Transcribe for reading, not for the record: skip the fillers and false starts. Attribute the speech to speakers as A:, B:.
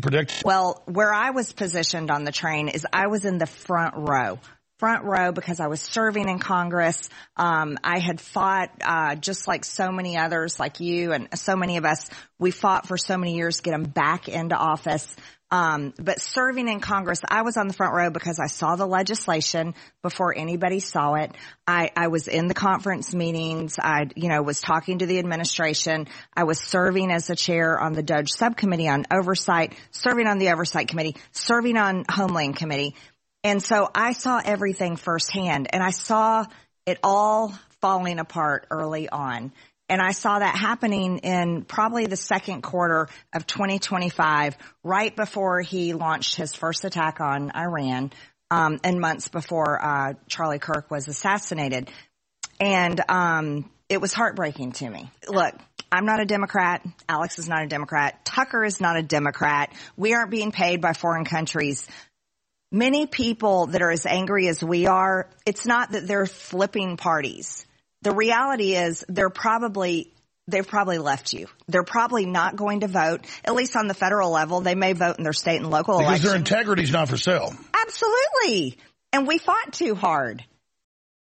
A: predict?
B: Well, where I was positioned on the train is I was in the front row because I was serving in Congress. I had fought, just like so many others like you and so many of us, we fought for so many years to get them back into office. But serving in Congress, I was on the front row because I saw the legislation before anybody saw it. I was in the conference meetings. I, was talking to the administration. I was serving as the chair on the DOJ subcommittee on oversight, serving on the oversight committee, serving on Homeland Committee. And so I saw everything firsthand, and I saw it all falling apart early on. And I saw that happening in probably the second quarter of 2025, right before he launched his first attack on Iran, and months before Charlie Kirk was assassinated. And it was heartbreaking to me. Look, I'm not a Democrat. Alex is not a Democrat. Tucker is not a Democrat. We aren't being paid by foreign countries. Many people that are as angry as we are, it's not that they're flipping parties. The reality is they've probably left you. They're probably not going to vote, at least on the federal level. They may vote in their state and local elections.
A: Because their integrity's not for sale.
B: Absolutely. And we fought too hard.